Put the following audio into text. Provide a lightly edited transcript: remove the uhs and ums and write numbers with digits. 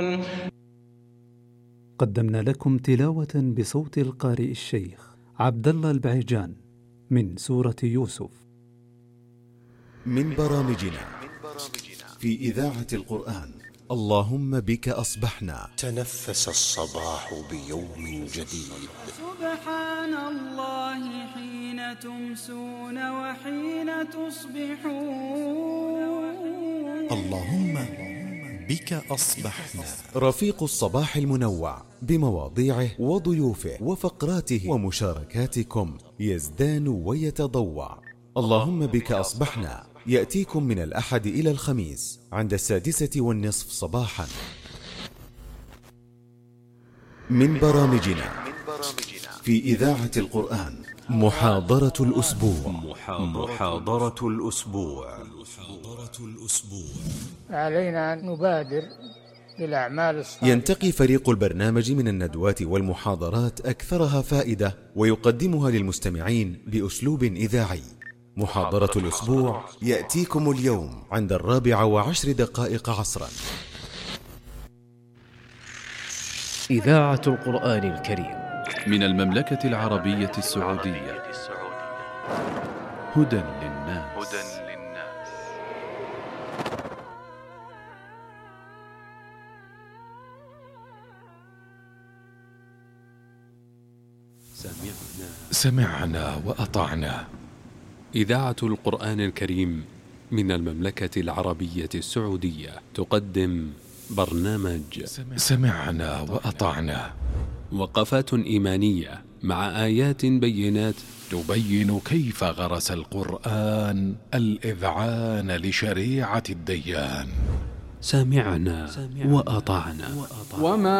قدمنا لكم تلاوة بصوت القارئ الشيخ عبد الله البعيجان من سورة يوسف. من برامجنا في إذاعة القرآن اللهم بك أصبحنا. تنفس الصباح بيوم جديد. سبحان الله حين تمسون وحين تصبحون. اللهم بك أصبحنا. رفيق الصباح المنوع بمواضيعه وضيوفه وفقراته ومشاركاتكم يزدان ويتضوع. اللهم بك أصبحنا يأتيكم من الأحد إلى الخميس عند 6:30 صباحا. من برامجنا في إذاعة القرآن محاضرة الأسبوع. محاضرة الأسبوع. علينا أن نبادر بالأعمال الصالحة. ينتقي فريق البرنامج من الندوات والمحاضرات أكثرها فائدة ويقدمها للمستمعين بأسلوب إذاعي. محاضرة الأسبوع يأتيكم اليوم عند 4:10 عصرا. إذاعة القرآن الكريم من المملكة العربية السعودية. هدى للناس. سمعنا وأطعنا. إذاعة القرآن الكريم من المملكة العربية السعودية تقدم برنامج سمعنا وأطعنا، وقفات إيمانية مع آيات بينات تبين كيف غرس القرآن الإذعان لشريعة الديان. سمعنا وأطعنا. وما